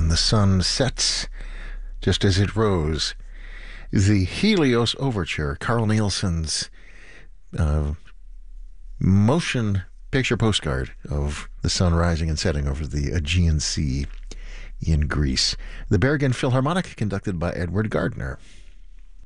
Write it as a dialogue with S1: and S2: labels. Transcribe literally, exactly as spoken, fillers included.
S1: and the sun sets just as it rose. The Helios Overture, Carl Nielsen's uh, motion picture postcard of the sun rising and setting over the Aegean Sea in Greece. The Bergen Philharmonic, conducted by Edward Gardner.